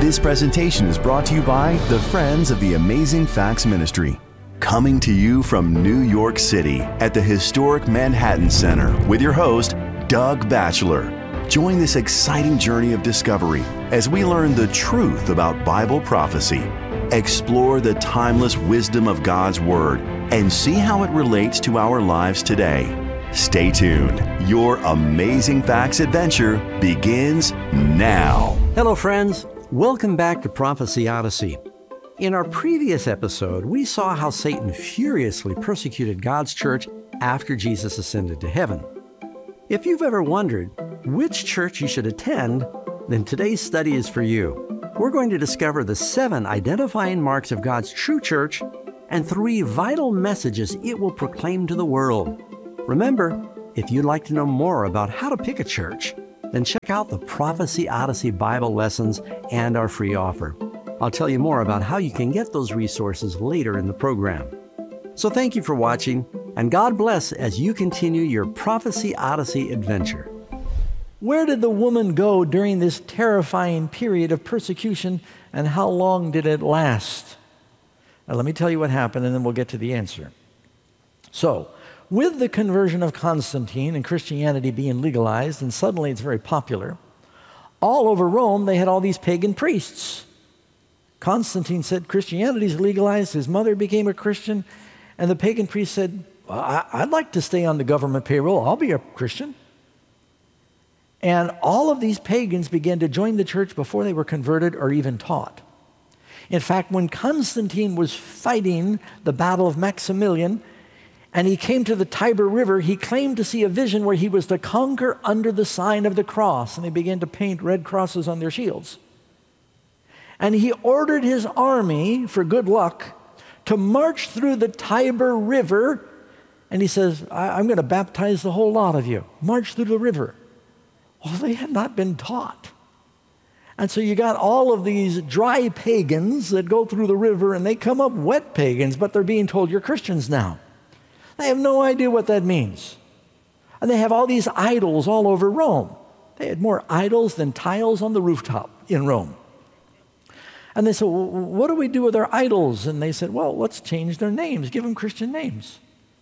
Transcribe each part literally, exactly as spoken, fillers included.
This presentation is brought to you by the Friends of the Amazing Facts Ministry. Coming to you from New York City at the historic Manhattan Center with your host, Doug Batchelor. Join this exciting journey of discovery as we learn the truth about Bible prophecy, explore the timeless wisdom of God's Word, and see how it relates to our lives today. Stay tuned. Your Amazing Facts adventure begins now. Hello, friends. Welcome back to Prophecy Odyssey. In our previous episode, we saw how Satan furiously persecuted God's church after Jesus ascended to heaven. If you've ever wondered which church you should attend, then today's study is for you. We're going to discover the seven identifying marks of God's true church and three vital messages it will proclaim to the world. Remember, if you'd like to know more about how to pick a church, then check out the Prophecy Odyssey Bible lessons and our free offer. I'll tell you more about how you can get those resources later in the program. So thank you for watching, and God bless as you continue your Prophecy Odyssey adventure. Where did the woman go during this terrifying period of persecution, and how long did it last? Now, let me tell you what happened, and then we'll get to the answer. So, with the conversion of Constantine and Christianity being legalized, and suddenly it's very popular, all over Rome they had all these pagan priests. Constantine said Christianity is legalized. His mother became a Christian, and the pagan priest said, well, I- I'd like to stay on the government payroll. I'll be a Christian. And all of these pagans began to join the church before they were converted or even taught. In fact, when Constantine was fighting the Battle of Maximilian, and he came to the Tiber River, he claimed to see a vision where he was to conquer under the sign of the cross. And they began to paint red crosses on their shields. And he ordered his army, for good luck, to march through the Tiber River. And he says, I- I'm going to baptize the whole lot of you. March through the river. Well, they had not been taught. And so you got all of these dry pagans that go through the river, and they come up wet pagans, but they're being told, you're Christians now. They have no idea what that means. And they have all these idols all over Rome. They had more idols than tiles on the rooftop in Rome. And they said, well, what do we do with our idols? And they said, well, let's change their names. Give them Christian names.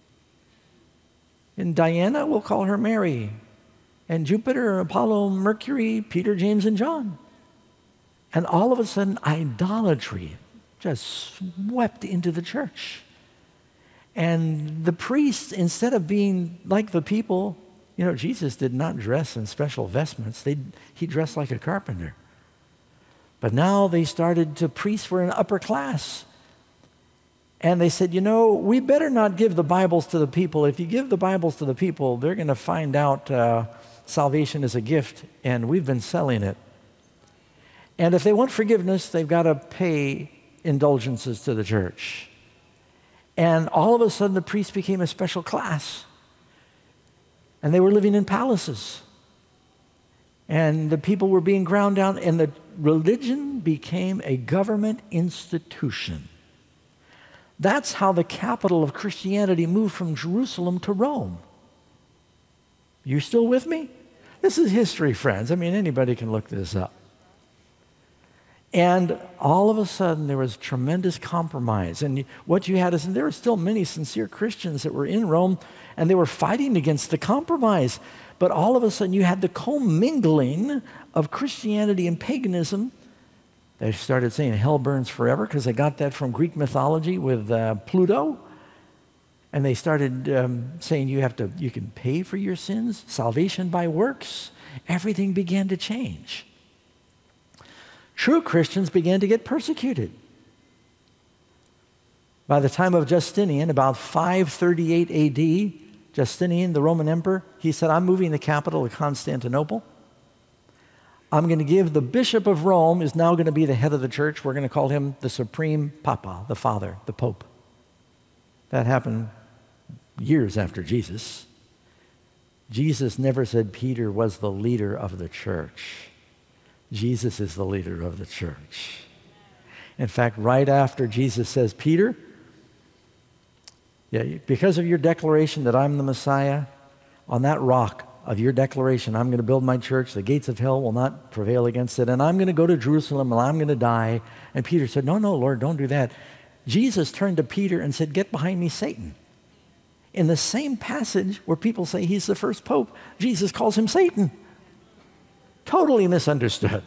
And Diana, we'll call her Mary. And Jupiter, Apollo, Mercury, Peter, James, and John. And all of a sudden, idolatry just swept into the church. And the priests, instead of being like the people, you know, Jesus did not dress in special vestments. They, he dressed like a carpenter. But now they started to, priests were an upper class. And they said, you know, we better not give the Bibles to the people. If you give the Bibles to the people, they're going to find out uh, salvation is a gift, and we've been selling it. And if they want forgiveness, they've got to pay indulgences to the church. And all of a sudden, the priests became a special class. And they were living in palaces. And the people were being ground down, and the religion became a government institution. That's how the capital of Christianity moved from Jerusalem to Rome. You still with me? This is history, friends. I mean, anybody can look this up. And all of a sudden, there was tremendous compromise. And what you had is, and there were still many sincere Christians that were in Rome, and they were fighting against the compromise. But all of a sudden, you had the commingling of Christianity and paganism. They started saying hell burns forever because they got that from Greek mythology with uh, Pluto. And they started um, saying you have to, you can pay for your sins, salvation by works. Everything began to change. True Christians began to get persecuted. By the time of Justinian, about five thirty-eight A D, Justinian, the Roman emperor, he said, I'm moving the capital to Constantinople. I'm going to give the bishop of Rome is now going to be the head of the church. We're going to call him the supreme papa, the father, the pope. That happened years after Jesus. Jesus never said Peter was the leader of the church. Jesus is the leader of the church. In fact, right after Jesus says, Peter, yeah, because of your declaration that I'm the Messiah, on that rock of your declaration, I'm going to build my church, the gates of hell will not prevail against it, and I'm going to go to Jerusalem and I'm going to die. And Peter said, no, no, Lord, don't do that. Jesus turned to Peter and said, get behind me, Satan. In the same passage where people say he's the first pope, Jesus calls him Satan. Totally misunderstood.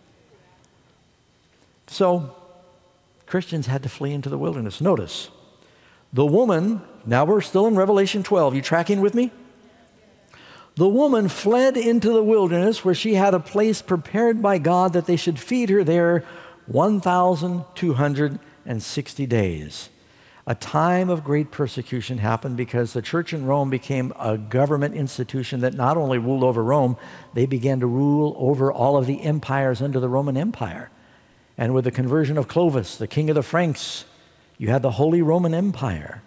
So Christians had to flee into the wilderness. Notice, the woman, now we're still in Revelation twelve. You tracking with me? The woman fled into the wilderness where she had a place prepared by God that they should feed her there one thousand two hundred sixty days. A time of great persecution happened because the church in Rome became a government institution that not only ruled over Rome, they began to rule over all of the empires under the Roman Empire. And with the conversion of Clovis, the king of the Franks, you had the Holy Roman Empire.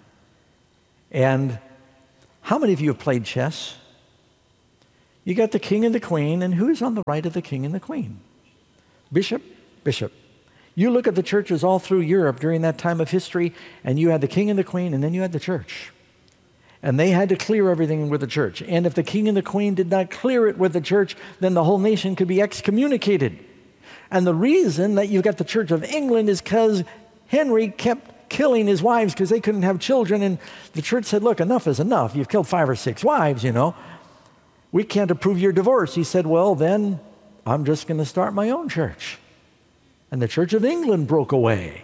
And how many of you have played chess? You got the king and the queen, and who's on the right of the king and the queen? Bishop, bishop. You look at the churches all through Europe during that time of history, and you had the king and the queen, and then you had the church. And they had to clear everything with the church. And if the king and the queen did not clear it with the church, then the whole nation could be excommunicated. And the reason that you've got the Church of England is because Henry kept killing his wives because they couldn't have children, and the church said, look, enough is enough. You've killed five or six wives, you know. We can't approve your divorce. He said, well, then I'm just going to start my own church. And the Church of England broke away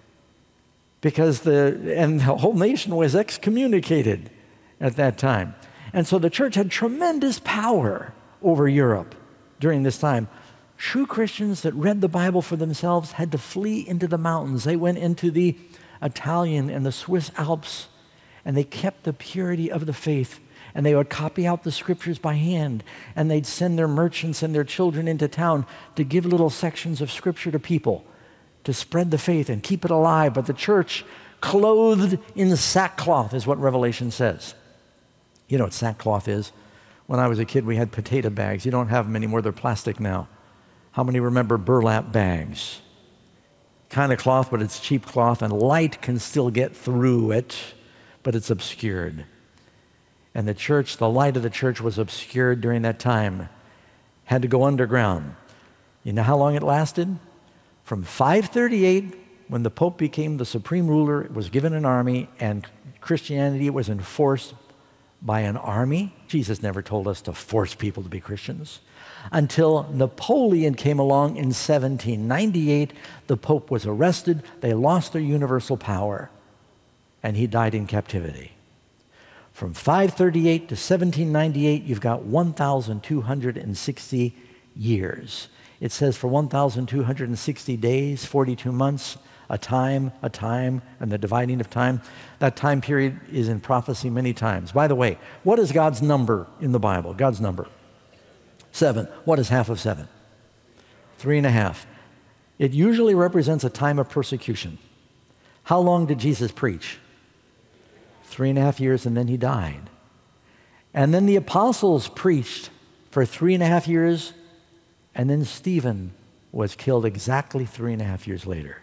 because the, and the whole nation was excommunicated at that time. And so the church had tremendous power over Europe during this time. True Christians that read the Bible for themselves had to flee into the mountains. They went into the Italian and the Swiss Alps, and they kept the purity of the faith. And they would copy out the scriptures by hand, and they'd send their merchants and their children into town to give little sections of scripture to people to spread the faith and keep it alive. But the church, clothed in sackcloth, is what Revelation says. You know what sackcloth is? When I was a kid, we had potato bags. You don't have them anymore. They're plastic now. How many remember burlap bags? Kind of cloth, but it's cheap cloth, and light can still get through it, but it's obscured. And the church, the light of the church was obscured during that time, had to go underground. You know how long it lasted? From five thirty-eight, when the Pope became the supreme ruler, was given an army, and Christianity was enforced by an army. Jesus never told us to force people to be Christians. Until Napoleon came along in seventeen ninety-eight, the Pope was arrested, they lost their universal power, and he died in captivity. From five thirty-eight to seventeen ninety-eight, you've got one thousand two hundred sixty years. It says for one thousand two hundred sixty days, forty-two months, a time, a time, and the dividing of time. That time period is in prophecy many times. By the way, what is God's number in the Bible? God's number? Seven. What is half of seven? Three and a half. It usually represents a time of persecution. How long did Jesus preach? Three and a half years, and then he died. And then the apostles preached for three and a half years, and then Stephen was killed exactly three and a half years later.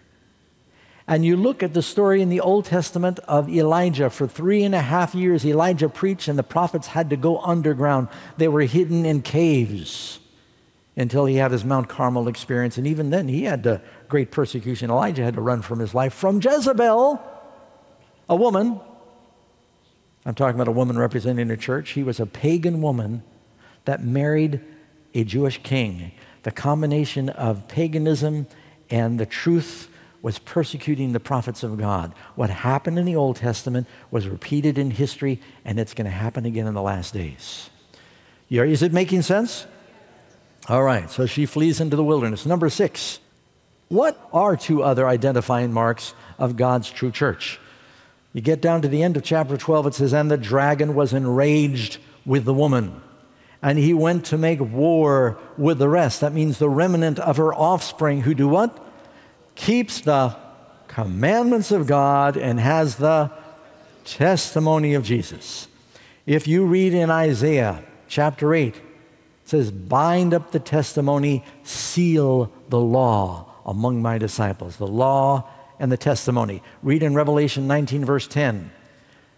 And you look at the story in the Old Testament of Elijah. For three and a half years, Elijah preached, and the prophets had to go underground. They were hidden in caves until he had his Mount Carmel experience. And even then, he had to, great persecution. Elijah had to run from his life from Jezebel, a woman. I'm talking about a woman representing a church. He was a pagan woman that married a Jewish king. The combination of paganism and the truth was persecuting the prophets of God. What happened in the Old Testament was repeated in history, and it's going to happen again in the last days. Is it making sense? All right, so she flees into the wilderness. Number six, what are two other identifying marks of God's true church? You get down to the end of chapter twelve, it says, and the dragon was enraged with the woman, and he went to make war with the rest. That means the remnant of her offspring who do what? Keeps the commandments of God and has the testimony of Jesus. If you read in Isaiah chapter eight, it says, bind up the testimony, seal the law among my disciples. The law and the testimony. Read in Revelation nineteen, verse ten.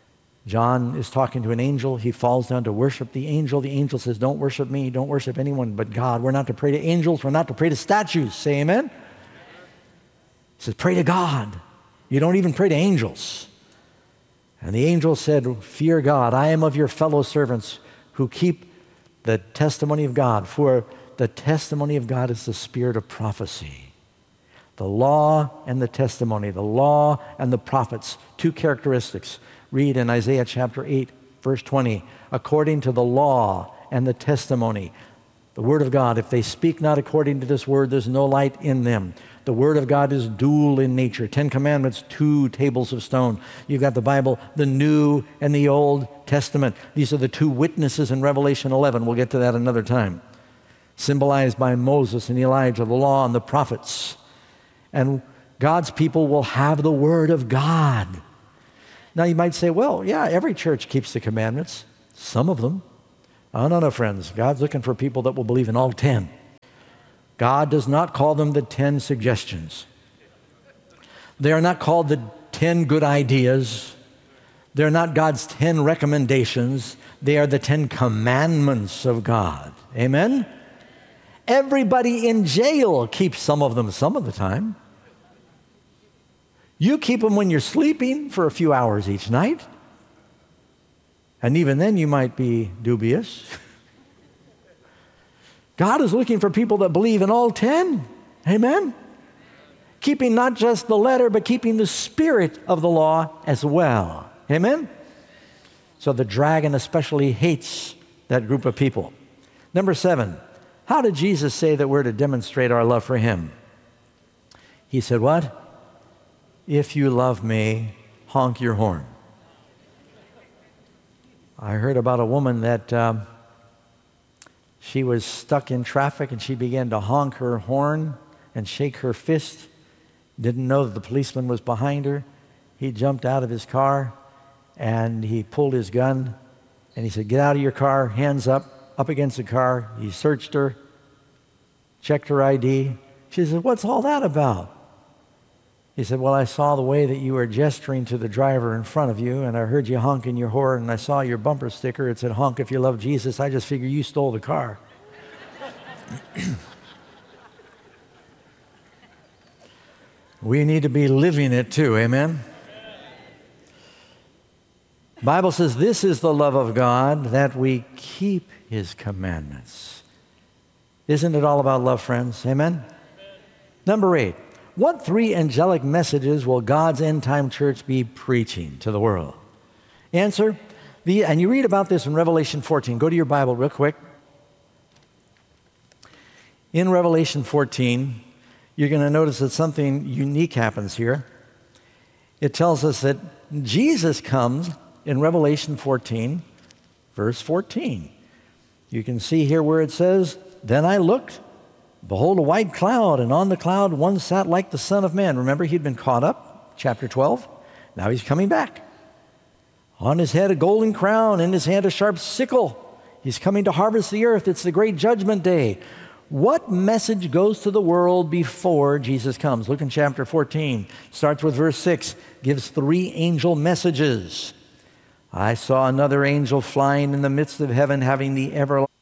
John is talking to an angel. He falls down to worship the angel. The angel says, don't worship me. Don't worship anyone but God. We're not to pray to angels. We're not to pray to statues. Say amen. He says, pray to God. You don't even pray to angels. And the angel said, fear God. I am of your fellow servants who keep the testimony of God. For the testimony of God is the spirit of prophecy. The law and the testimony, the law and the prophets, two characteristics. Read in Isaiah chapter eight, verse twenty, according to the law and the testimony, the word of God, if they speak not according to this word, there's no light in them. The word of God is dual in nature. Ten Commandments, two tables of stone. You've got the Bible, the New and the Old Testament. These are the two witnesses in Revelation eleven. We'll get to that another time. Symbolized by Moses and Elijah, the law and the prophets. And God's people will have the word of God. Now you might say, well, yeah, every church keeps the commandments. Some of them. Oh, no, no, friends. God's looking for people that will believe in all ten. God does not call them the ten suggestions. They are not called the ten good ideas. They're not God's ten recommendations. They are the ten commandments of God. Amen? Everybody in jail keeps some of them some of the time. You keep them when you're sleeping for a few hours each night. And even then you might be dubious. God is looking for people that believe in all ten. Amen? Keeping not just the letter, but keeping the spirit of the law as well. Amen? So the dragon especially hates that group of people. Number seven, how did Jesus say that we're to demonstrate our love for him? He said what? If you love me, honk your horn. I heard about a woman that um, she was stuck in traffic and she began to honk her horn and shake her fist. Didn't know that the policeman was behind her. He jumped out of his car and he pulled his gun and he said, get out of your car, hands up, up against the car. He searched her, checked her I D. She said, what's all that about? He said, well, I saw the way that you were gesturing to the driver in front of you, and I heard you honking your horn, and I saw your bumper sticker. It said, honk if you love Jesus. I just figured you stole the car. We need to be living it too, amen? The Bible says this is the love of God, that we keep his commandments. Isn't it all about love, friends? Amen? Amen. Number eight. What three angelic messages will God's end-time church be preaching to the world? Answer, the, and you read about this in Revelation fourteen. Go to your Bible real quick. In Revelation fourteen, you're going to notice that something unique happens here. It tells us that Jesus comes in Revelation fourteen, verse fourteen. You can see here where it says, then I looked, behold, a white cloud, and on the cloud one sat like the Son of Man. Remember, he'd been caught up, chapter twelve. Now he's coming back. On his head a golden crown, in his hand a sharp sickle. He's coming to harvest the earth. It's the great judgment day. What message goes to the world before Jesus comes? Look in chapter fourteen. Starts with verse six. Gives three angel messages. I saw another angel flying in the midst of heaven, having the everlasting